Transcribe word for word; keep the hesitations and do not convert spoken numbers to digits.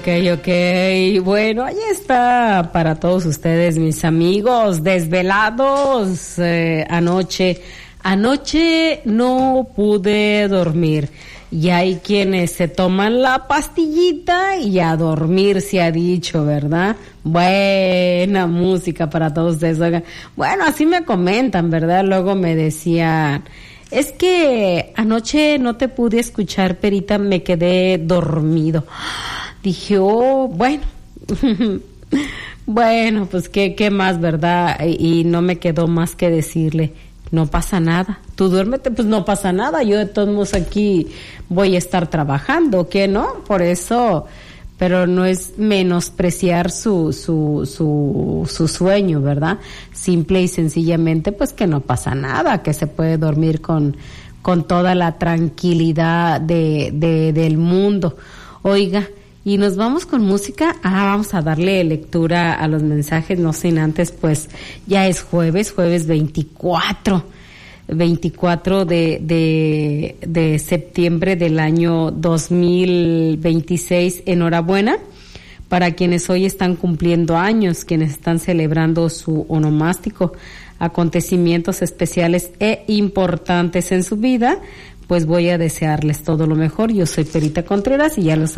Ok, ok, bueno, ahí está para todos ustedes, mis amigos, desvelados eh, anoche. Anoche no pude dormir y hay quienes se toman la pastillita y a dormir se ha dicho, ¿verdad? Buena música para todos ustedes. Oigan, bueno, así me comentan, ¿verdad? Luego me decían, es que anoche no te pude escuchar, Perita, me quedé dormido. Dije, oh, bueno, bueno, pues qué, qué más, ¿verdad? Y, y no me quedó más que decirle, no pasa nada, tú duérmete, pues no pasa nada, yo de todos modos aquí voy a estar trabajando, ¿qué no? Por eso, pero no es menospreciar su, su, su, su sueño, ¿verdad? Simple y sencillamente, pues que no pasa nada, que se puede dormir con, con toda la tranquilidad de, de, del mundo. Oiga, y nos vamos con música. Ah, vamos a darle lectura a los mensajes, no sin antes, pues ya es jueves, jueves veinticuatro, veinticuatro de, de, de septiembre del año dos mil veintiséis. Enhorabuena para quienes hoy están cumpliendo años, quienes están celebrando su onomástico, acontecimientos especiales e importantes en su vida. Pues voy a desearles todo lo mejor. Yo soy Perita Contreras y ya lo saben.